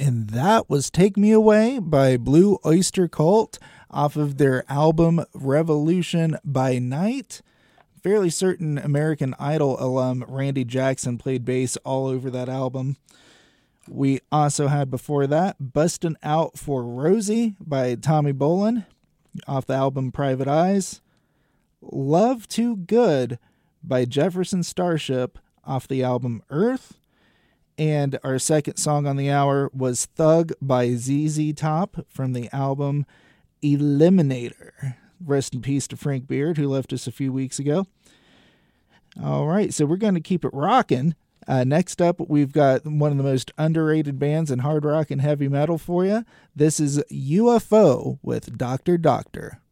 And that was Take Me Away by Blue Oyster Cult off of their album Revolution by Night. Fairly certain American Idol alum Randy Jackson played bass all over that album. We also had before that Bustin' Out for Rosie by Tommy Bolin off the album Private Eyes. Love Too Good by Jefferson Starship off the album Earth. And our second song on the hour was Thug by ZZ Top from the album Eliminator. Rest in peace to Frank Beard, who left us a few weeks ago. All right, so we're going to keep it rocking. Next up, we've got one of the most underrated bands in hard rock and heavy metal for you. This is UFO with Dr. Doctor.